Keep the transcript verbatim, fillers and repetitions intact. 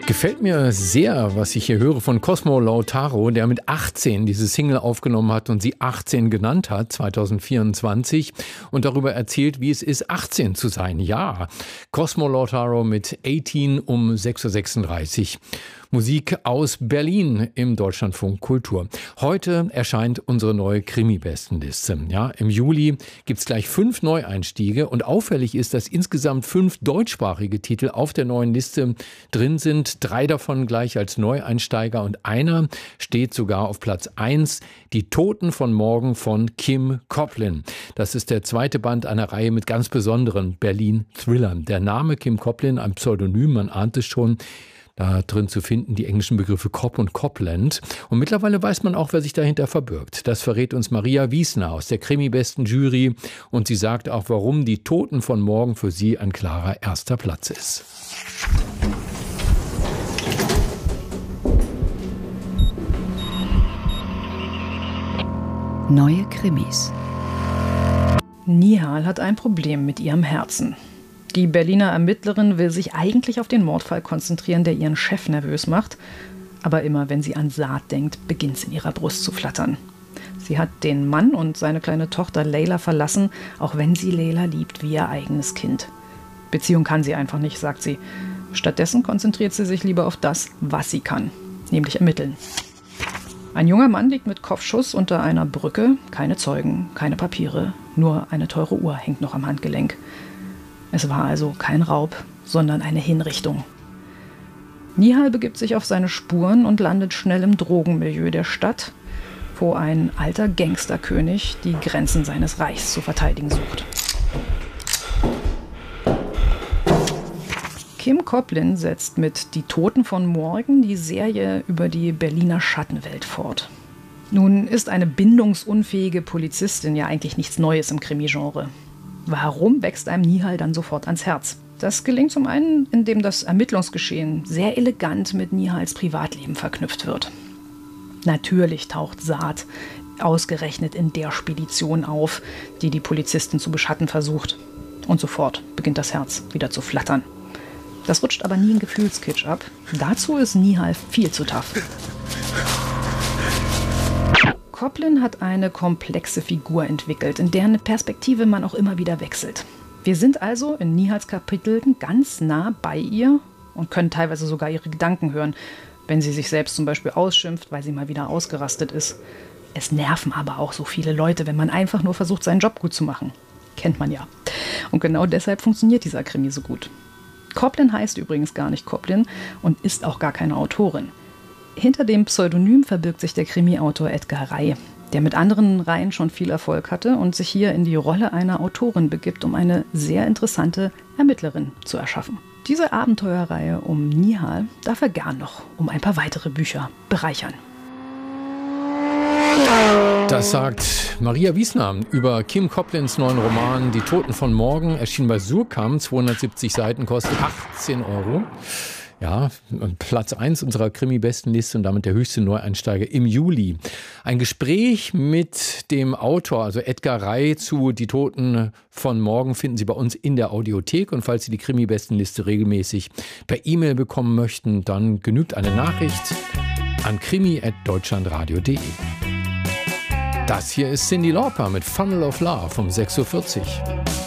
Gefällt mir sehr, was ich hier höre von Cosmo Lautaro, der mit achtzehn diese Single aufgenommen hat und sie achtzehn genannt hat, zwanzig vierundzwanzig, und darüber erzählt, wie es ist, achtzehn zu sein. Ja, Cosmo Lautaro mit achtzehn um sechs Uhr sechsunddreißig. Musik aus Berlin im Deutschlandfunk Kultur. Heute erscheint unsere neue Krimi-Bestenliste. Ja, im Juli gibt's gleich fünf Neueinstiege und auffällig ist, dass insgesamt fünf deutschsprachige Titel auf der neuen Liste drin sind. Drei davon gleich als Neueinsteiger und einer steht sogar auf Platz eins. Die Toten von morgen von Kim Coplin. Das ist der zweite Band einer Reihe mit ganz besonderen Berlin-Thrillern. Der Name Kim Coplin, ein Pseudonym, man ahnt es schon, da drin zu finden, die englischen Begriffe Cop und Copland. Und mittlerweile weiß man auch, wer sich dahinter verbirgt. Das verrät uns Maria Wiesner aus der Krimi-Besten-Jury. Und sie sagt auch, warum die Toten von morgen für sie ein klarer erster Platz ist. Neue Krimis. Nihal hat ein Problem mit ihrem Herzen. Die Berliner Ermittlerin will sich eigentlich auf den Mordfall konzentrieren, der ihren Chef nervös macht. Aber immer, wenn sie an Saad denkt, beginnt es in ihrer Brust zu flattern. Sie hat den Mann und seine kleine Tochter Leila verlassen, auch wenn sie Leila liebt wie ihr eigenes Kind. Beziehung kann sie einfach nicht, sagt sie. Stattdessen konzentriert sie sich lieber auf das, was sie kann, nämlich ermitteln. Ein junger Mann liegt mit Kopfschuss unter einer Brücke. Keine Zeugen, keine Papiere, nur eine teure Uhr hängt noch am Handgelenk. Es war also kein Raub, sondern eine Hinrichtung. Nihal begibt sich auf seine Spuren und landet schnell im Drogenmilieu der Stadt, wo ein alter Gangsterkönig die Grenzen seines Reichs zu verteidigen sucht. Kim Coplin setzt mit Die Toten von morgen die Serie über die Berliner Schattenwelt fort. Nun ist eine bindungsunfähige Polizistin ja eigentlich nichts Neues im Krimi-Genre. Warum wächst einem Nihal dann sofort ans Herz? Das gelingt zum einen, indem das Ermittlungsgeschehen sehr elegant mit Nihals Privatleben verknüpft wird. Natürlich taucht Saad ausgerechnet in der Spedition auf, die die Polizistin zu beschatten versucht. Und sofort beginnt das Herz wieder zu flattern. Das rutscht aber nie in Gefühlskitsch ab. Dazu ist Nihal viel zu tough. Coplin hat eine komplexe Figur entwickelt, in deren Perspektive man auch immer wieder wechselt. Wir sind also in Nihals Kapiteln ganz nah bei ihr und können teilweise sogar ihre Gedanken hören, wenn sie sich selbst zum Beispiel ausschimpft, weil sie mal wieder ausgerastet ist. Es nerven aber auch so viele Leute, wenn man einfach nur versucht, seinen Job gut zu machen. Kennt man ja. Und genau deshalb funktioniert dieser Krimi so gut. Coplin heißt übrigens gar nicht Coplin und ist auch gar keine Autorin. Hinter dem Pseudonym verbirgt sich der Krimi-Autor Edgar Rey, der mit anderen Reihen schon viel Erfolg hatte und sich hier in die Rolle einer Autorin begibt, um eine sehr interessante Ermittlerin zu erschaffen. Diese Abenteuerreihe um Nihal darf er gern noch um ein paar weitere Bücher bereichern. Das sagt Maria Wiesner über Kim Coplins neuen Roman Die Toten von morgen, erschien bei Surkamp, zweihundertsiebzig Seiten, kostet achtzehn Euro. Ja, Platz eins unserer Krimi-Bestenliste und damit der höchste Neueinsteiger im Juli. Ein Gespräch mit dem Autor, also Edgar Rey, zu Die Toten von morgen finden Sie bei uns in der Audiothek. Und falls Sie die Krimi-Bestenliste regelmäßig per E-Mail bekommen möchten, dann genügt eine Nachricht an krimi at deutschlandradio punkt de. Das hier ist Cyndi Lauper mit Funnel of Love um sechs Uhr vierzig.